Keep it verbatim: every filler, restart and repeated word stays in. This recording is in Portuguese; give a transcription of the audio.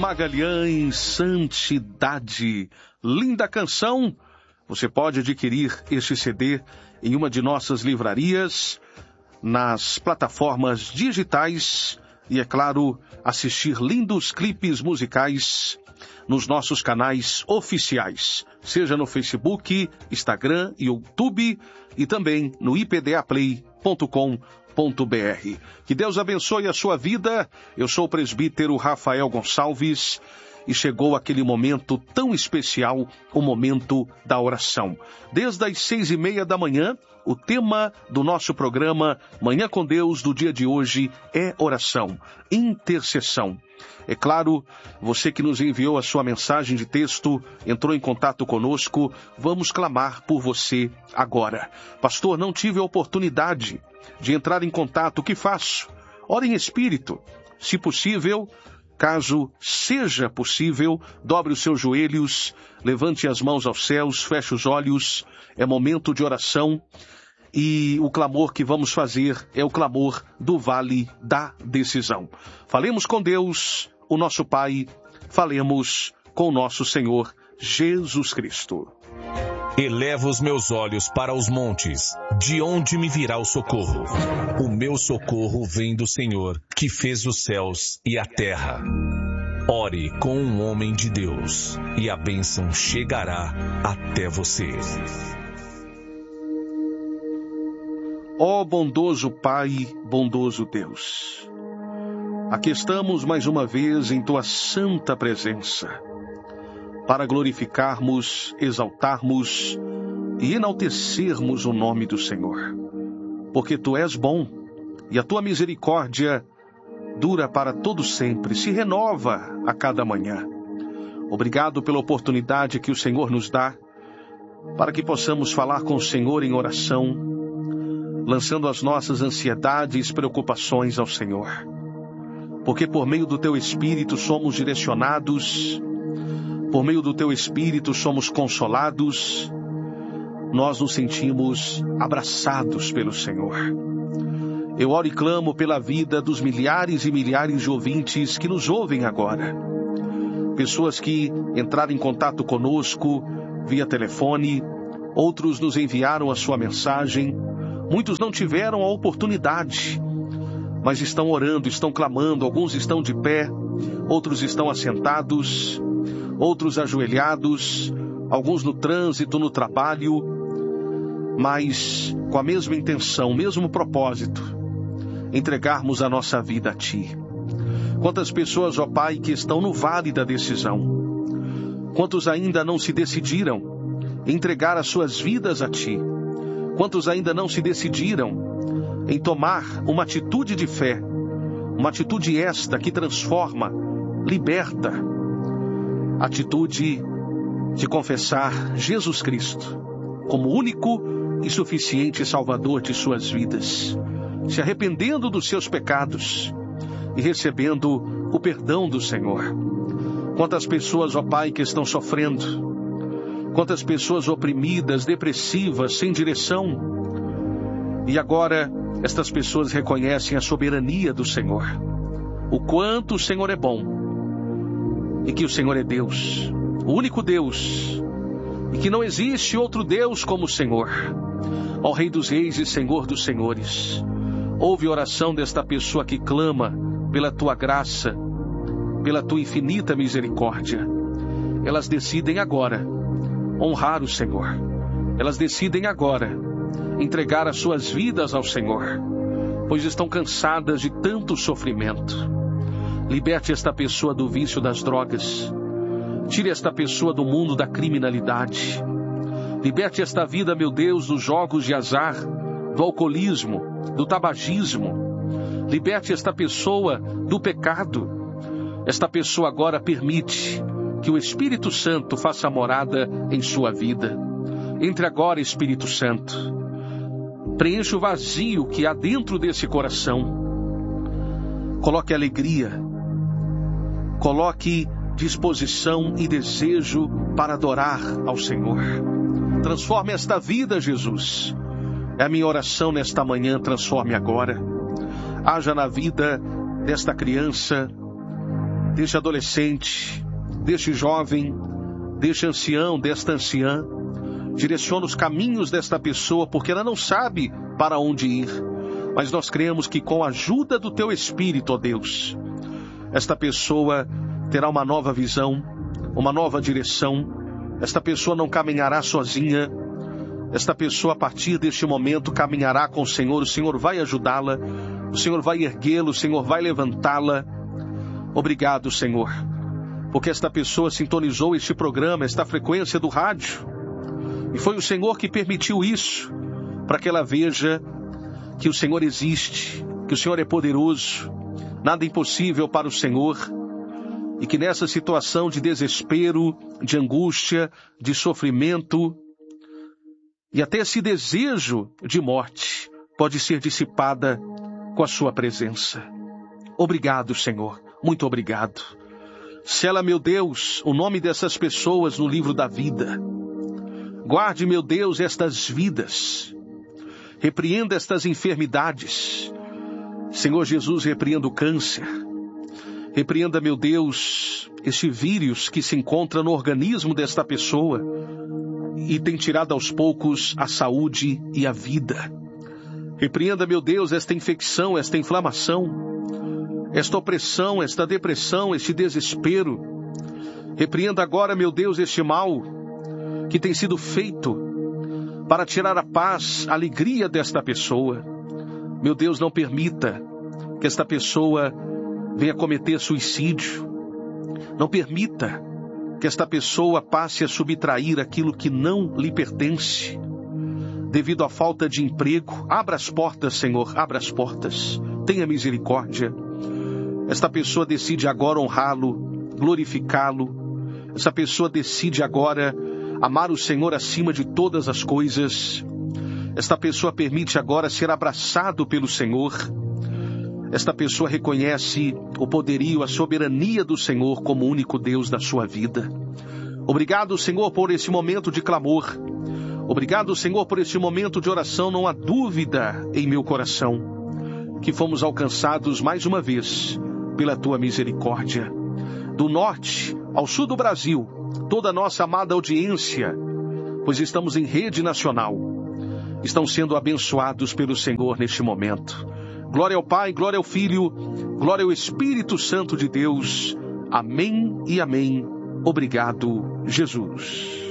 Magalhães, Santidade. Linda canção. Você pode adquirir este C D em uma de nossas livrarias, nas plataformas digitais e, é claro, assistir lindos clipes musicais nos nossos canais oficiais, seja no Facebook, Instagram, YouTube e também no i p d a play ponto com ponto b r. Que Deus abençoe a sua vida. Eu sou o presbítero Rafael Gonçalves e chegou aquele momento tão especial, o momento da oração. Desde as seis e meia da manhã, o tema do nosso programa Manhã com Deus do dia de hoje é oração, intercessão. É claro, você que nos enviou a sua mensagem de texto, entrou em contato conosco, vamos clamar por você agora. Pastor, não tive a oportunidade de entrar em contato, o que faço? Ore em espírito. Se possível, caso seja possível, dobre os seus joelhos, levante as mãos aos céus, feche os olhos, é momento de oração. E o clamor que vamos fazer é o clamor do Vale da Decisão. Falemos com Deus, o nosso Pai, falemos com o nosso Senhor Jesus Cristo. Elevo os meus olhos para os montes, de onde me virá o socorro? O meu socorro vem do Senhor, que fez os céus e a terra. Ore com um homem de Deus, e a bênção chegará até você. Ó bondoso Pai, bondoso Deus, aqui estamos mais uma vez em Tua santa presença, para glorificarmos, exaltarmos e enaltecermos o nome do Senhor, porque Tu és bom e a Tua misericórdia dura para todo sempre, se renova a cada manhã. Obrigado pela oportunidade que o Senhor nos dá, para que possamos falar com o Senhor em oração, lançando as nossas ansiedades e preocupações ao Senhor. Porque por meio do Teu Espírito somos direcionados, por meio do Teu Espírito somos consolados, nós nos sentimos abraçados pelo Senhor. Eu oro e clamo pela vida dos milhares e milhares de ouvintes que nos ouvem agora. Pessoas que entraram em contato conosco via telefone, outros nos enviaram a sua mensagem. Muitos não tiveram a oportunidade, mas estão orando, estão clamando. Alguns estão de pé, outros estão assentados, outros ajoelhados, alguns no trânsito, no trabalho, mas com a mesma intenção, o mesmo propósito, entregarmos a nossa vida a Ti. Quantas pessoas, ó Pai, que estão no vale da decisão? Quantos ainda não se decidiram entregar as suas vidas a Ti? Quantos ainda não se decidiram em tomar uma atitude de fé, uma atitude esta que transforma, liberta, atitude de confessar Jesus Cristo como único e suficiente Salvador de suas vidas, se arrependendo dos seus pecados e recebendo o perdão do Senhor. Quantas pessoas, ó Pai, que estão sofrendo, quantas pessoas oprimidas, depressivas, sem direção. E agora, estas pessoas reconhecem a soberania do Senhor. O quanto o Senhor é bom. E que o Senhor é Deus, o único Deus. E que não existe outro Deus como o Senhor. Ó Rei dos Reis e Senhor dos Senhores, ouve a oração desta pessoa que clama pela Tua graça, pela Tua infinita misericórdia. Elas decidem agora honrar o Senhor. Elas decidem agora entregar as suas vidas ao Senhor, pois estão cansadas de tanto sofrimento. Liberte esta pessoa do vício das drogas. Tire esta pessoa do mundo da criminalidade. Liberte esta vida, meu Deus, dos jogos de azar, do alcoolismo, do tabagismo. Liberte esta pessoa do pecado. Esta pessoa agora permite que o Espírito Santo faça morada em sua vida. Entre agora, Espírito Santo. Preencha o vazio que há dentro desse coração. Coloque alegria. Coloque disposição e desejo para adorar ao Senhor. Transforme esta vida, Jesus. É a minha oração nesta manhã, transforme agora. Haja na vida desta criança deste adolescente, deste jovem, deste ancião, desta anciã. Direciona os caminhos desta pessoa, porque ela não sabe para onde ir. Mas nós cremos que com a ajuda do Teu Espírito, ó Deus, esta pessoa terá uma nova visão, uma nova direção. Esta pessoa não caminhará sozinha. Esta pessoa, a partir deste momento, caminhará com o Senhor. O Senhor vai ajudá-la. O Senhor vai erguê-la. O Senhor vai levantá-la. Obrigado, Senhor, porque esta pessoa sintonizou este programa, esta frequência do rádio. E foi o Senhor que permitiu isso, para que ela veja que o Senhor existe, que o Senhor é poderoso, nada impossível para o Senhor. E que nessa situação de desespero, de angústia, de sofrimento e até esse desejo de morte pode ser dissipada com a sua presença. Obrigado, Senhor. Muito obrigado. Sela, meu Deus, o nome dessas pessoas no livro da vida. Guarde, meu Deus, estas vidas. Repreenda estas enfermidades. Senhor Jesus, repreenda o câncer. Repreenda, meu Deus, este vírus que se encontra no organismo desta pessoa e tem tirado aos poucos a saúde e a vida. Repreenda, meu Deus, esta infecção, esta inflamação, esta opressão, esta depressão, este desespero. Repreenda agora, meu Deus, este mal que tem sido feito para tirar a paz, a alegria desta pessoa. Meu Deus, não permita que esta pessoa venha cometer suicídio. Não permita que esta pessoa passe a subtrair aquilo que não lhe pertence. Devido à falta de emprego, abra as portas, Senhor, abra as portas. Tenha misericórdia. Esta pessoa decide agora honrá-lo, glorificá-lo. Essa pessoa decide agora amar o Senhor acima de todas as coisas. Esta pessoa permite agora ser abraçado pelo Senhor. Esta pessoa reconhece o poderio, a soberania do Senhor como único Deus da sua vida. Obrigado, Senhor, por esse momento de clamor. Obrigado, Senhor, por esse momento de oração. Não há dúvida em meu coração que fomos alcançados mais uma vez pela Tua misericórdia. Do norte ao sul do Brasil, toda a nossa amada audiência, pois estamos em rede nacional, estão sendo abençoados pelo Senhor neste momento. Glória ao Pai, glória ao Filho, glória ao Espírito Santo de Deus. Amém e amém. Obrigado, Jesus.